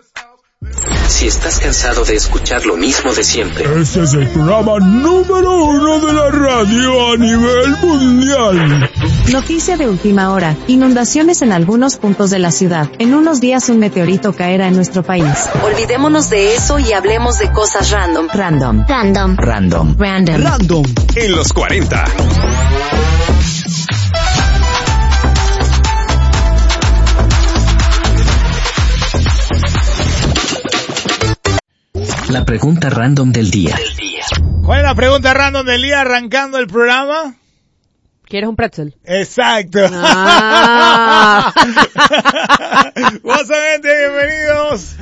Si estás cansado de escuchar lo mismo de siempre, este es el programa número 1 de la radio a nivel mundial. Noticia de última hora. Inundaciones en algunos puntos de la ciudad. En unos días un meteorito caerá en nuestro país. Olvidémonos de eso y hablemos de cosas random. Random. En los 40. La pregunta random del día. ¿Cuál es la pregunta random del día arrancando el programa? ¿Quieres un pretzel? Exacto. Gente, bienvenidos.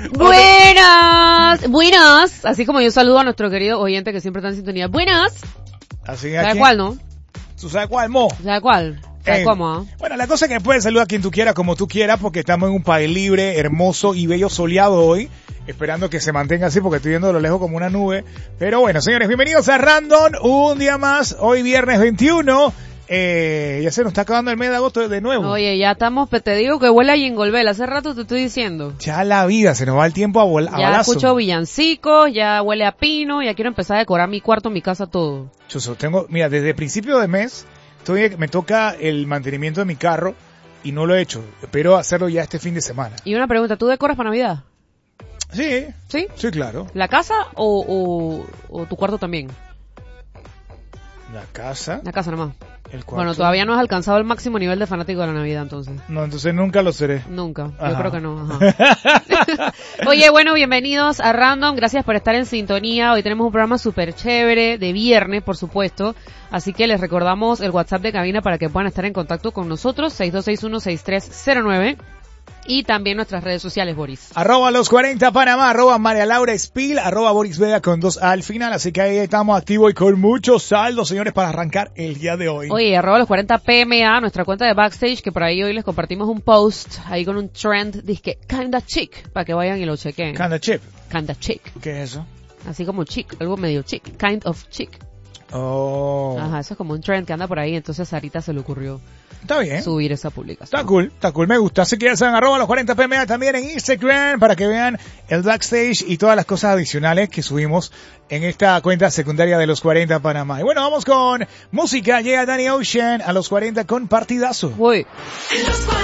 Buenas. Así como yo saludo a nuestro querido oyente que siempre está en sintonía. Buenas. Así ¿Sabes cuál, no? ¿Tú sabes cuál, Mo? ¿Sabes cuál? ¿Sabes cómo? Bueno, la cosa es que puedes saludar a quien tú quieras, como tú quieras, porque estamos en un país libre, hermoso y bello soleado hoy. Esperando que se mantenga así porque estoy viendo de lo lejos como una nube. Pero bueno, señores, bienvenidos a Random. Un día más, hoy viernes 21. Ya se nos está acabando el mes de agosto de nuevo. Oye, ya estamos, te digo que huele a Jingle Bell. Hace rato te estoy diciendo. Ya la vida, se nos va el tiempo a balazo. Ya escucho villancicos, ya huele a pino, ya quiero empezar a decorar mi cuarto, mi casa, todo. Chuso, mira, desde principio de mes, me toca el mantenimiento de mi carro y no lo he hecho. Espero hacerlo ya este fin de semana. Y una pregunta, ¿tú decoras para Navidad? Sí. ¿Sí? Sí, claro. ¿La casa o tu cuarto también? La casa. La casa nomás. El cuarto. Bueno, todavía no has alcanzado el máximo nivel de fanático de la Navidad, entonces. No, entonces nunca lo seré. Nunca. Ajá. Yo creo que no. Ajá. Oye, bueno, bienvenidos a Random. Gracias por estar en sintonía. Hoy tenemos un programa súper chévere, de viernes, por supuesto. Así que les recordamos el WhatsApp de cabina para que puedan estar en contacto con nosotros, 6261-6309. Y también nuestras redes sociales, Boris. @los40 Panamá, @María Laura Espil, @Boris Vega con 2 A al final. Así que ahí estamos activos y con mucho saldo, señores, para arrancar el día de hoy. Oye, @los40 PMA, nuestra cuenta de Backstage, que por ahí hoy les compartimos un post, ahí con un trend, dizque, kinda chic, para que vayan y lo chequen. Kinda chip. Kinda chic. ¿Qué es eso? Así como chic, algo medio chic, kind of chic. Oh. Ajá, eso es como un trend que anda por ahí, entonces a Sarita se le ocurrió Está bien. subir esa publicación. Está cool, me gusta. Así que ya saben, @los40 PMA también en Instagram para que vean el backstage y todas las cosas adicionales que subimos en esta cuenta secundaria de los 40 Panamá. Y bueno, vamos con música. Llega Danny Ocean a los 40 con partidazo. Uy.